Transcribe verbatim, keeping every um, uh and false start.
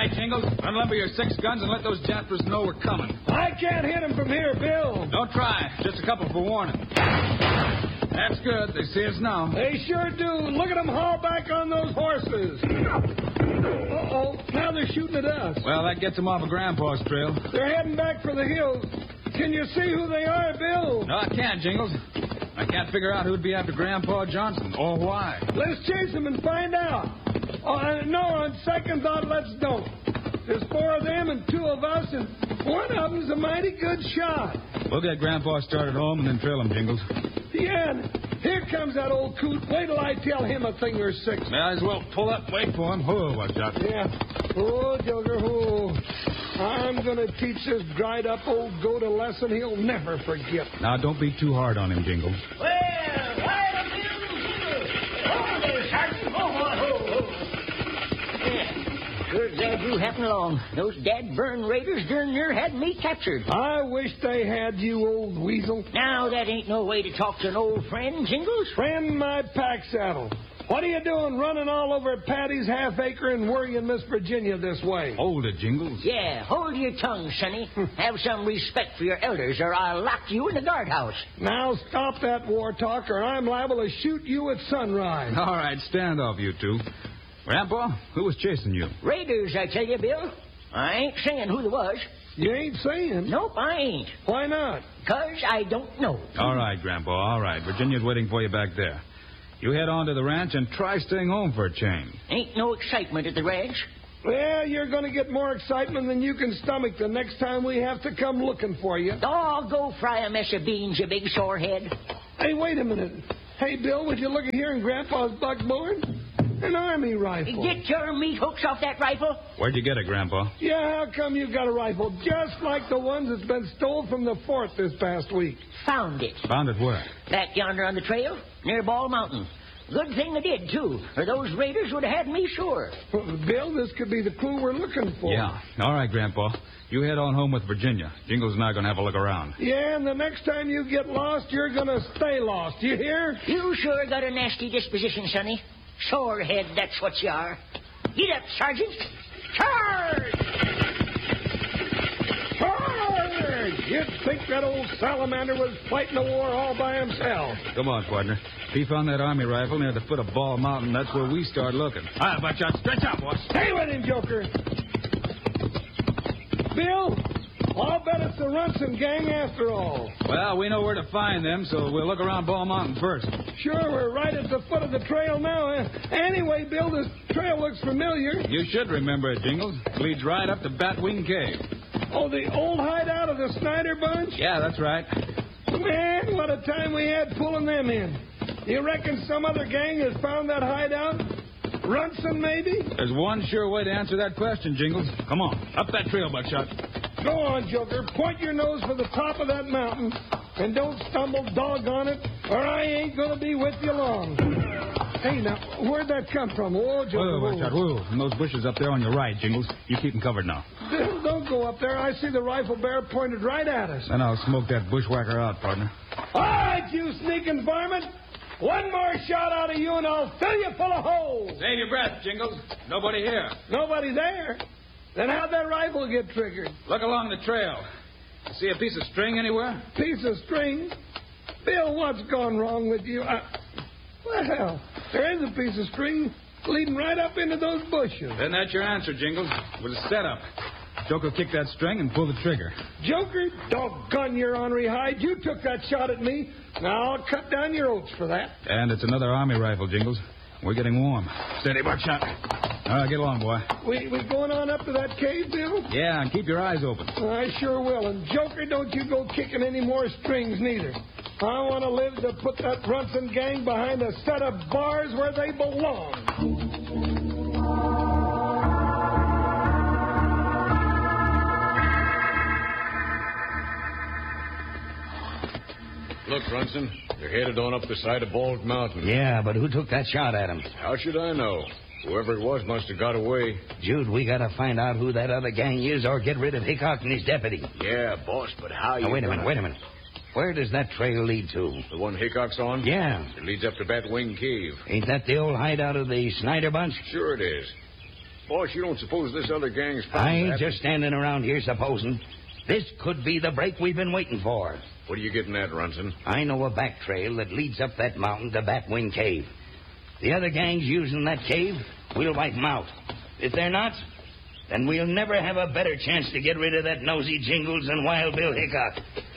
right, Jingles. Unlimber your six guns and let those Jaspers know we're coming. I can't hit them from here, Bill. Don't try. Just a couple for warning. That's good. They see us now. They sure do. Look at them haul back on those horses. Uh-oh. Now they're shooting at us. Well, that gets them off of Grandpa's trail. They're heading back for the hills. Can you see who they are, Bill? No, I can't, Jingles. I can't figure out who'd be after Grandpa Johnson or why. Let's chase them and find out. Oh, uh, no, on second thought, let's don't. There's four of them and two of us, and one of them's a mighty good shot. We'll get Grandpa started home and then trail him, Jingles. Yeah, here comes that old coot. Wait till I tell him a thing or six. Might as well pull up and wait for him. Oh, watch out. Yeah. Oh, Joker, oh. I'm going to teach this dried-up old goat a lesson he'll never forget. Now, don't be too hard on him, Jingles. Well, right up here, over there, Sergeant. Oh, oh, oh. Yeah. Sure glad you happened along. Those dad-burn raiders darn near had me captured. I wish they had you, old weasel. Now, that ain't no way to talk to an old friend, Jingles. Friend my pack saddle. What are you doing running all over Patty's half acre and worrying Miss Virginia this way? Hold it, Jingles. Yeah, hold your tongue, Sonny. Have some respect for your elders, or I'll lock you in the guardhouse. Now stop that war talk, or I'm liable to shoot you at sunrise. All right, stand off, you two. Grandpa, who was chasing you? Raiders, I tell you, Bill. I ain't saying who there was. You ain't saying? Nope, I ain't. Why not? 'Cause I don't know. All right, Grandpa, all right. Virginia's waiting for you back there. You head on to the ranch and try staying home for a change. Ain't no excitement at the ranch. Well, you're going to get more excitement than you can stomach the next time we have to come looking for you. Oh, go fry a mess of beans, you big sorehead. Hey, wait a minute. Hey, Bill, would you look at here in Grandpa's buckboard? An army rifle. Get your meat hooks off that rifle. Where'd you get it, Grandpa? Yeah, how come you got a rifle just like the ones that's been stole from the fort this past week? Found it. Found it where? Back yonder on the trail, near Ball Mountain. Good thing I did, too, or those raiders would have had me sure. Bill, this could be the clue we're looking for. Yeah. All right, Grandpa. You head on home with Virginia. Jingles and I are going to have a look around. Yeah, and the next time you get lost, you're going to stay lost. You hear? You sure got a nasty disposition, Sonny. Sorehead, that's what you are. Get up, Sergeant. Charge! Charge! You'd think that old salamander was fighting a war all by himself. Come on, partner. If he found that army rifle near the foot of Ball Mountain, that's where we start looking. All right, watch out. Stretch out, boss. Stay with him, Joker. Bill, I'll bet it's the Runson gang after all. Well, we know where to find them, so we'll look around Ball Mountain first. Sure, we're right at the foot of the trail now. Eh? Anyway, Bill, this trail looks familiar. You should remember it, Jingles. It leads right up to Batwing Cave. Oh, the old hideout of the Snyder bunch? Yeah, that's right. Man, what a time we had pulling them in. You reckon some other gang has found that hideout? Runson, maybe? There's one sure way to answer that question, Jingles. Come on, up that trail, Buckshot. Go on, Joker. Point your nose for the top of that mountain, and don't stumble doggone it, or I ain't going to be with you long. Hey, now, where'd that come from? Whoa, Joker. Whoa, watch out. Whoa. And those bushes up there on your right, Jingles. You keep them covered now. Bill, don't go up there. I see the rifle bearer pointed right at us. Then I'll smoke that bushwhacker out, partner. All right, you sneaking varmint. One more shot out of you, and I'll fill you full of holes. Save your breath, Jingles. Nobody here. Nobody there? Then how'd that rifle get triggered? Look along the trail. You see a piece of string anywhere? Piece of string? Bill, what's gone wrong with you? I... Well, there is a piece of string leading right up into those bushes. Then that's your answer, Jingles. It was a setup. Joker kicked that string and pulled the trigger. Joker? Doggone your ornery hide. You took that shot at me. Now I'll cut down your oats for that. And it's another army rifle, Jingles. We're getting warm. Steady, Buckshot. All right, get along, boy. We we going on up to that cave, Bill? Yeah, and keep your eyes open. I sure will. And Joker, don't you go kicking any more strings, neither. I want to live to put that Brunson gang behind a set of bars where they belong. Look, Brunson, they're headed on up the side of Bald Mountain. Yeah, but who took that shot at him? How should I know? Whoever it was must have got away. Jude, we gotta find out who that other gang is or get rid of Hickok and his deputy. Yeah, boss, but how you... Now, wait a gonna... minute, wait a minute. Where does that trail lead to? The one Hickok's on? Yeah. It leads up to Batwing Cave. Ain't that the old hideout of the Snyder bunch? Sure it is. Boss, you don't suppose this other gang's... I ain't just standing around here supposing. This could be the break we've been waiting for. What are you getting at, Runson? I know a back trail that leads up that mountain to Batwing Cave. The other gang's using that cave. We'll wipe them out. If they're not, then we'll never have a better chance to get rid of that nosy Jingles and Wild Bill Hickok.